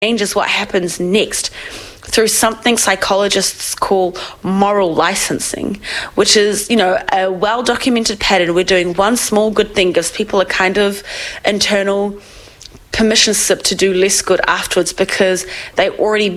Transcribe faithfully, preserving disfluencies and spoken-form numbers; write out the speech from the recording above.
change is what happens next through something psychologists call moral licensing, which is, you know, a well-documented pattern where doing one small good thing gives people a kind of internal permission slip to do less good afterwards because they already